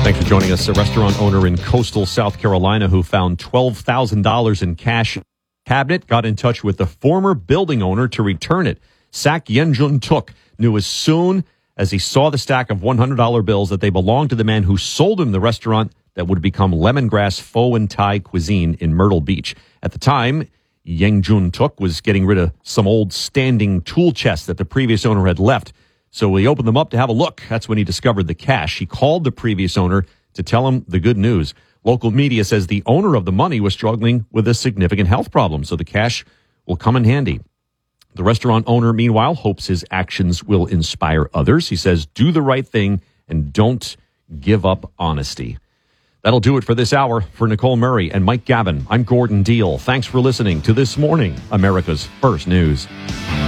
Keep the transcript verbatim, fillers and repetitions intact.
Thanks for joining us. A restaurant owner in coastal South Carolina who found twelve thousand dollars in cash cabinet got in touch with the former building owner to return it. Sak Yenjun Tuk knew as soon as he saw the stack of one hundred dollar bills that they belonged to the man who sold him the restaurant that would become Lemongrass Pho and Thai Cuisine in Myrtle Beach. At the time, Yenjun Tuk was getting rid of some old standing tool chests that the previous owner had left. So he opened them up to have a look. That's when he discovered the cash. He called the previous owner to tell him the good news. Local media says the owner of the money was struggling with a significant health problem, so the cash will come in handy. The restaurant owner, meanwhile, hopes his actions will inspire others. He says, do the right thing and don't give up honesty. That'll do it for this hour. For Nicole Murray and Mike Gavin, I'm Gordon Deal. Thanks for listening to This Morning, America's First News.